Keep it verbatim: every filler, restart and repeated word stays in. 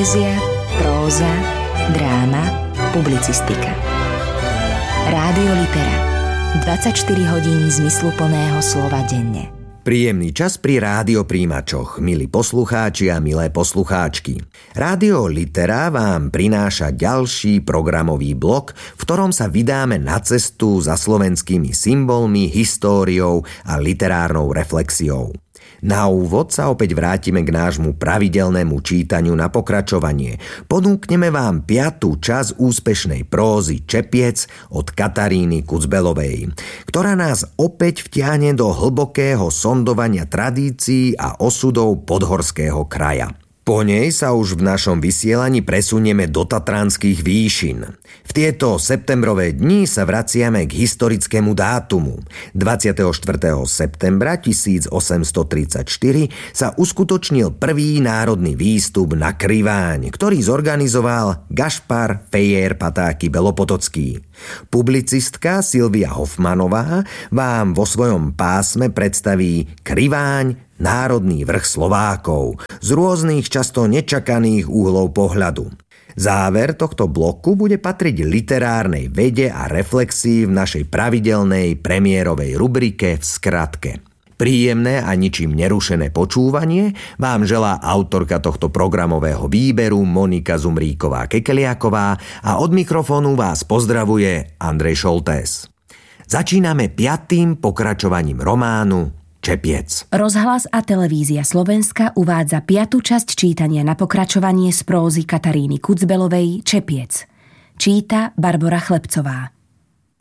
Poézia, próza, dráma, publicistika. Rádio Litera. dvadsaťštyri hodín zmysluplného slova denne. Príjemný čas pri rádiopríjimačoch, milí poslucháči a milé poslucháčky. Rádio Litera vám prináša ďalší programový blok, v ktorom sa vydáme na cestu za slovenskými symbolmi, históriou a literárnou reflexiou. Na úvod sa opäť vrátime k nášmu pravidelnému čítaniu na pokračovanie. Ponúkneme vám piatú časť úspešnej prózy Čepiec od Kataríny Kucbelovej, ktorá nás opäť vtiahne do hlbokého sondovania tradícií a osudov podhorského kraja. Po nej sa už v našom vysielaní presunieme do tatranských výšin. V tieto septembrové dni sa vraciame k historickému dátumu. dvadsiateho štvrtého septembra tisícosemstotridsaťštyri sa uskutočnil prvý národný výstup na Kriváň, ktorý zorganizoval Gašpar Fejer Patáky Belopotocký. Publicistka Silvia Hofmanová vám vo svojom pásme predstaví Kriváň, národný vrch Slovákov, z rôznych často nečakaných úhlov pohľadu. Záver tohto bloku bude patriť literárnej vede a reflexii v našej pravidelnej premiérovej rubrike V skratke. Príjemné a ničím nerušené počúvanie vám želá autorka tohto programového výberu Monika Zumríková-Kekeliaková a od mikrofónu vás pozdravuje Andrej Šoltés. Začíname piatým pokračovaním románu Čepiec. Rozhlas a televízia Slovenska uvádza piatu časť čítania na pokračovanie z prózy Kataríny Kucbelovej Čepiec. Číta Barbora Chlebcová.